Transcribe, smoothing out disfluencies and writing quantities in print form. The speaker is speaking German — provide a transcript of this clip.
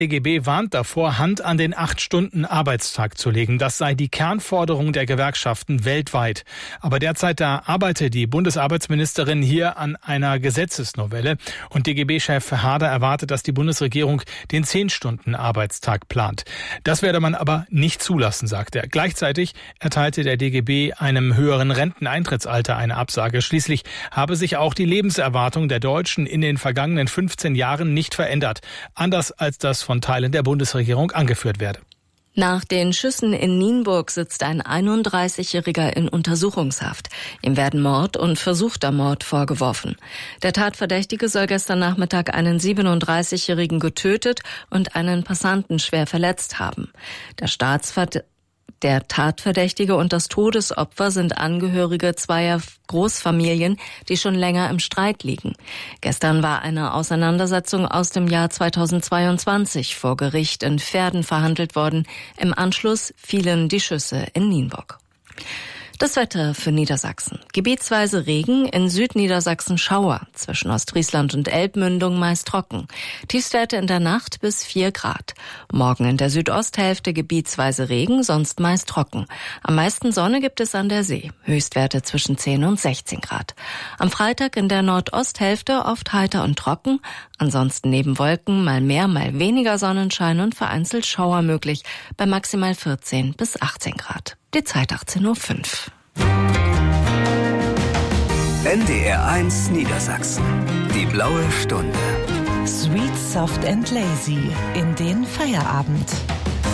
DGB warnt davor, Hand an den 8-Stunden-Arbeitstag zu legen. Das sei die Kernforderung der Gewerkschaften weltweit. Aber derzeit da arbeitet die Bundesarbeitsministerin hier an einer Gesetzesnovelle. Und DGB-Chef Hader erwartet, dass die Bundesregierung den 10-Stunden-Arbeitstag plant. Das werde man aber nicht zulassen, sagt er. Gleichzeitig erteilte der DGB einem höheren Renteneintrittsalter eine Absage. Schließlich habe sich auch die Lebenserwartung der Deutschen in den vergangenen 15 Jahren nicht verändert. Anders als das von Teilen der Bundesregierung angeführt werde. Nach den Schüssen in Nienburg sitzt ein 31-Jähriger in Untersuchungshaft. Ihm werden Mord und versuchter Mord vorgeworfen. Der Tatverdächtige soll gestern Nachmittag einen 37-Jährigen getötet und einen Passanten schwer verletzt haben. Der Tatverdächtige und das Todesopfer sind Angehörige zweier Großfamilien, die schon länger im Streit liegen. Gestern war eine Auseinandersetzung aus dem Jahr 2022 vor Gericht in Verden verhandelt worden. Im Anschluss fielen die Schüsse in Nienburg. Das Wetter für Niedersachsen. Gebietsweise Regen, in Südniedersachsen Schauer. Zwischen Ostfriesland und Elbmündung meist trocken. Tiefstwerte in der Nacht bis 4 Grad. Morgen in der Südosthälfte gebietsweise Regen, sonst meist trocken. Am meisten Sonne gibt es an der See. Höchstwerte zwischen 10 und 16 Grad. Am Freitag in der Nordosthälfte oft heiter und trocken. Ansonsten neben Wolken mal mehr, mal weniger Sonnenschein und vereinzelt Schauer möglich. Bei maximal 14 bis 18 Grad. Die Zeit 18:05 Uhr. NDR 1 Niedersachsen. Die blaue Stunde. Sweet, soft and lazy in den Feierabend.